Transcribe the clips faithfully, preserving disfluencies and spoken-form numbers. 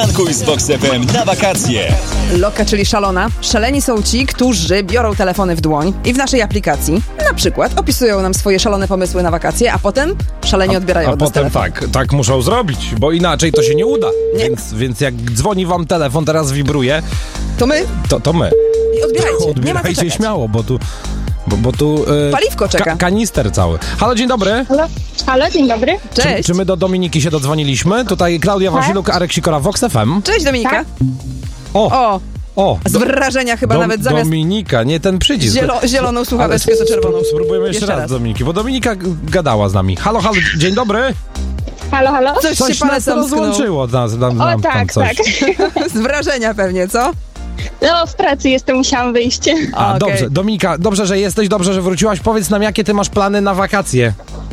Tankuj z Vox F M na wakacje. Loka, czyli szalona. Szaleni są ci, którzy biorą telefony w dłoń i w naszej aplikacji na przykład opisują nam swoje szalone pomysły na wakacje, a potem szalenie odbierają A od nas potem telefon. tak, tak muszą zrobić, bo inaczej to się nie uda. Nie. Więc, więc jak dzwoni wam telefon, teraz wibruje, To my to, to my. i odbierajcie. Nie ma co Odbierajcie czekać. śmiało, bo tu... Bo, bo tu e, Paliwko czeka. Ka- kanister cały. Halo, dzień dobry. Halo, halo, dzień dobry. Cześć. Czy, czy my do Dominiki się dodzwoniliśmy? Tutaj Klaudia Wasiluk, Arek Sikora, Vox F M. Cześć Dominika. Tak. O, O, o. z Do- wrażenia chyba Dom- nawet zamiast Dominika, nie ten przycisk. zielo- zieloną słuchaweczkę, to czerwoną. Spróbujemy jeszcze, Jeszcze raz, raz. Dominiki, bo Dominika g- gadała z nami. Halo, halo, dzień dobry. Halo, halo. Coś, Coś się nas palcem rozłączyło. Nas, nam, O nam, tam tak, coś. tak. Z wrażenia pewnie, co? No, w pracy jestem, musiałam wyjść. A, Okej. dobrze. Dominika, dobrze, że jesteś, dobrze, że wróciłaś. Powiedz nam, jakie ty masz plany na wakacje?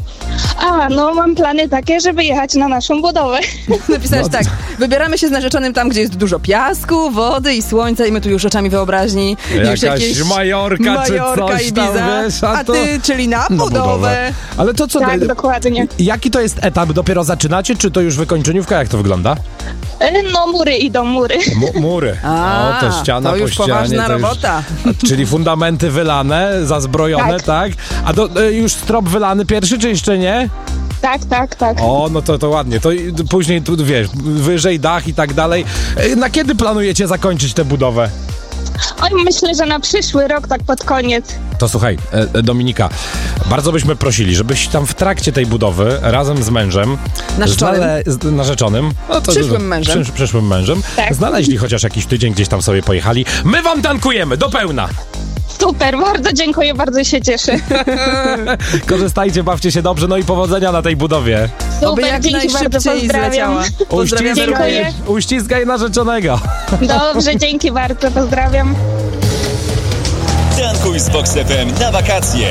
A, no mam plany takie, żeby jechać na naszą budowę. Napisałeś No, tak, wybieramy się z narzeczonym tam, gdzie jest dużo piasku, wody i słońca i my tu już oczami wyobraźni. Już Jakaś Majorka, Majorka, czy coś tam, Ibiza, wiesz, a, to... ty, czyli na Na budowę. Ale to co? Tak, d- dokładnie. Jaki to jest etap? Dopiero zaczynacie, czy to już wykończeniówka? Jak to wygląda? E, No, mury idą, mury. M- mury. A, o, to ściana to po już ścianie. poważna to już- robota. A, czyli fundamenty wylane, zazbrojone, tak? Tak. A do, e, już strop wylany pierwszy, czy jeszcze nie? Tak, tak, tak. O, no to, to ładnie. To i- później, tu wiesz, wyżej dach i tak dalej. E, Na kiedy planujecie zakończyć tę budowę? Oj, myślę, że na przyszły rok, tak pod koniec. To słuchaj, e, e, Dominika, bardzo byśmy prosili, żebyś tam w trakcie tej budowy razem z mężem, Narzeczonym. znale- z, narzeczonym, no to, Przyszłym to- mężem. Przysz, przyszłym mężem, Tak. znaleźli chociaż jakiś tydzień, gdzieś tam sobie pojechali. My wam tankujemy do pełna. Super, bardzo dziękuję, bardzo się cieszę. Korzystajcie, bawcie się dobrze, no i powodzenia na tej budowie. Oby Super, jak dzięki bardzo, najszybciej pozdrawiam. zleciała. Pozdrawiamy Dziękuję. również. Uściskaj narzeczonego. Dobrze, dzięki bardzo, pozdrawiam. Tankuj z Vox F M na wakacje.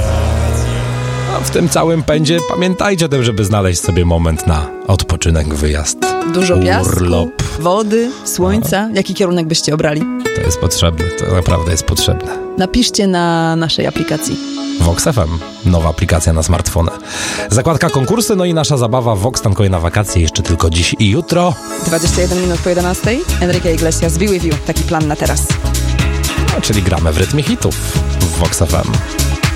A w tym całym pędzie pamiętajcie o tym, żeby znaleźć sobie moment na odpoczynek, wyjazd. Dużo piasku, Urlop. wody, słońca. Jaki kierunek byście obrali? To jest potrzebne, to naprawdę jest potrzebne. Napiszcie na naszej aplikacji. Vox F M, nowa aplikacja na smartfony. Zakładka konkursy, no i nasza zabawa Vox tankuje na wakacje jeszcze tylko dziś i jutro. dwadzieścia jeden minut po jedenastej. Enrique Iglesias, Be With You. Taki plan na teraz. No, czyli gramy w rytmie hitów w Vox F M.